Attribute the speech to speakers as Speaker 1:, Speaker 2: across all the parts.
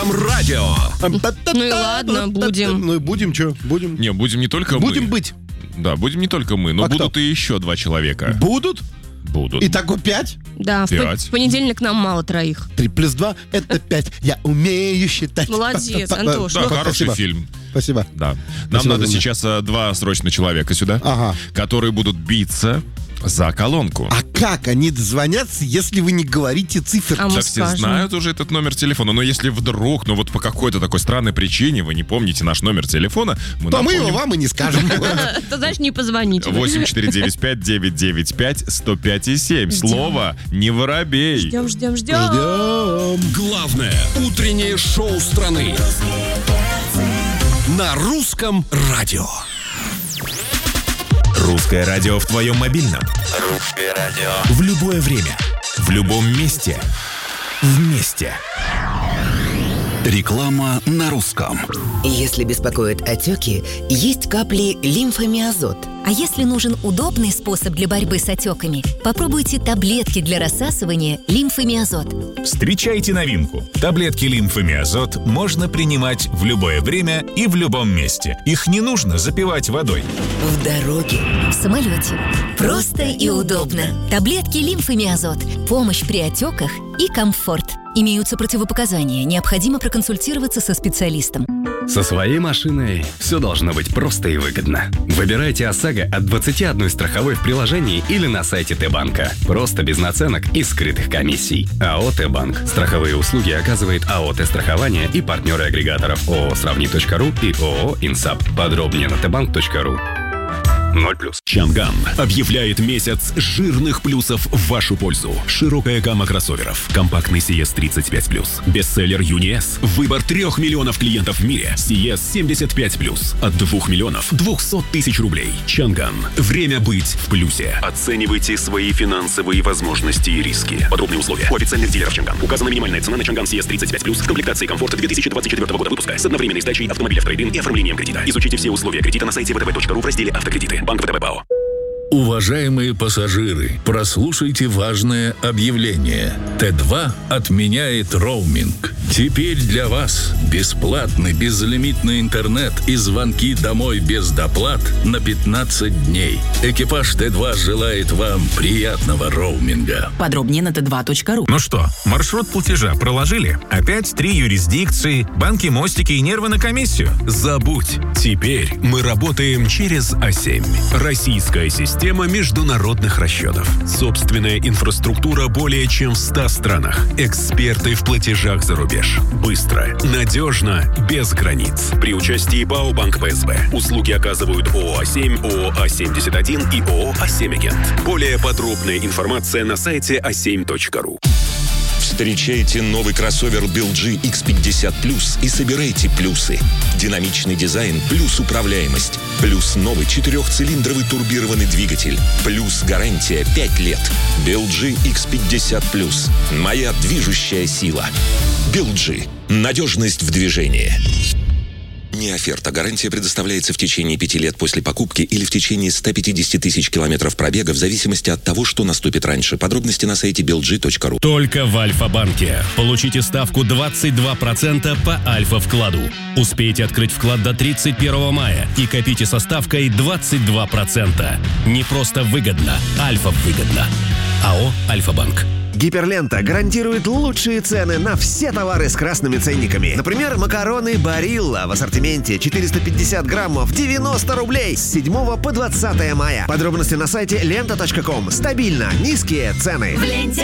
Speaker 1: Радио.
Speaker 2: Ну и ладно, будем.
Speaker 3: Ну и будем, что? Будем.
Speaker 1: Не, будем не только мы.
Speaker 3: Будем быть.
Speaker 1: Да, будем не только мы, но
Speaker 3: А
Speaker 1: будут
Speaker 3: кто?
Speaker 1: и еще 2 человека.
Speaker 3: Будут?
Speaker 1: Будут.
Speaker 3: Итого 5?
Speaker 2: Да, в
Speaker 1: 5.
Speaker 2: понедельник нам мало 3.
Speaker 3: 3 плюс 2 это 5. Я умею считать.
Speaker 2: Молодец, Антош.
Speaker 1: Да, хороший
Speaker 3: спасибо.
Speaker 1: фильм.
Speaker 3: Спасибо.
Speaker 1: Да. Нам
Speaker 3: Спасибо,
Speaker 1: надо
Speaker 3: Дима.
Speaker 1: сейчас 2 срочно человека сюда,
Speaker 3: Ага.
Speaker 1: которые будут биться за колонку.
Speaker 3: А как они дозвонятся, если вы не говорите цифр?
Speaker 2: А мы
Speaker 1: Да все
Speaker 2: скажем.
Speaker 1: знают уже этот номер телефона, но если вдруг, ну вот по какой-то такой странной причине вы не помните наш номер телефона,
Speaker 3: То мы его
Speaker 1: напомним.
Speaker 3: вам и не скажем.
Speaker 2: То значит не позвоните.
Speaker 1: 8495-995-105-7. Слово «не воробей».
Speaker 2: Ждем.
Speaker 3: Ждем.
Speaker 4: Главное утреннее шоу страны на русском радио.
Speaker 5: Русское радио в твоем мобильном.
Speaker 6: Русское радио.
Speaker 5: В любое время. В любом месте. Вместе.
Speaker 4: Реклама на русском.
Speaker 7: Если беспокоят отеки, есть капли лимфомиазот.
Speaker 8: А если нужен удобный способ для борьбы с отеками, попробуйте таблетки для рассасывания лимфомиазот.
Speaker 5: Встречайте новинку. Таблетки лимфомиазот можно принимать в любое время и в любом месте. Их не нужно запивать водой.
Speaker 7: В дороге.
Speaker 8: В самолете. Просто и удобно. Таблетки лимфомиазот. Помощь при отеках и комфорт. Имеются противопоказания. Необходимо проконсультироваться со специалистом.
Speaker 9: Со своей машиной все должно быть просто и выгодно. Выбирайте ОСАГО от 21 страховой в приложении или на сайте Т-банка. Просто без наценок и скрытых комиссий. АО Т-банк. Страховые услуги оказывает АО Т-страхование и партнеры агрегаторов ООО «Сравни.ру» и ООО «Инсап». Подробнее на tbank.ru. 0+.
Speaker 4: Чанган объявляет месяц жирных плюсов в вашу пользу. Широкая гамма кроссоверов. Компактный CS 35+. Бестселлер UniS. Выбор 3 миллионов клиентов в мире. CS 75+. От 2 миллионов 200 тысяч рублей. Чанган. Время быть в плюсе. Оценивайте свои финансовые возможности и риски. Подробные условия у официальных дилеров Чанган. Указана минимальная цена на Чанган CS 35+. В комплектации комфорт 2024 года выпуска. С одновременной сдачей автомобиля в трейд-ин и оформлением кредита. Изучите все условия кредита на сайте vtb.ru в разделе «Автокредиты». Банк ВТБ БАО.
Speaker 10: Уважаемые пассажиры, прослушайте важное объявление. Т2 отменяет роуминг. Теперь для вас бесплатный безлимитный интернет и звонки домой без доплат на 15 дней. Экипаж Т2 желает вам приятного роуминга.
Speaker 7: Подробнее на t2.ru.
Speaker 5: Ну что, маршрут платежа проложили? Опять 3 юрисдикции, банки, мостики и нервы на комиссию?
Speaker 4: Забудь. Теперь мы работаем через А7. Российская система международных расчетов. Собственная инфраструктура более чем в 100 странах. Эксперты в платежах за рубеж. Быстро, надежно, без границ. При участии БАО Банк ПСБ. Услуги оказывают ООО А7, ООО А71 и ООО А7 Агент. Более подробная информация на сайте a7.ru.
Speaker 11: Встречайте новый кроссовер BLG X50 Plus и собирайте плюсы. Динамичный дизайн плюс управляемость. Плюс новый 4-цилиндровый турбированный двигатель. Плюс гарантия 5 лет. BLG X50 Plus. Моя движущая сила. BLG. Надежность в движении. Не оферта. Гарантия предоставляется в течение 5 лет после покупки или в течение 150 тысяч километров пробега в зависимости от того, что наступит раньше. Подробности на сайте belg.ru.
Speaker 12: Только в Альфа-банке. Получите ставку 22% по Альфа-вкладу. Успейте открыть вклад до 31 мая и копите со ставкой 22%. Не просто выгодно, Альфа-выгодно. АО «Альфа-банк».
Speaker 13: Гиперлента гарантирует лучшие цены на все товары с красными ценниками. Например, макароны Барилла в ассортименте 450 граммов 90 рублей с 7 по 20 мая. Подробности на сайте lenta.com. Стабильно низкие цены.
Speaker 8: В ленте.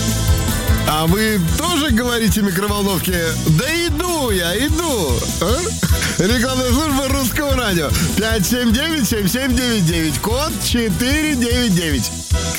Speaker 3: А вы тоже говорите микроволновке: да иду я, иду. А? Рекламная служба Русского радио. 579-7799, код 499.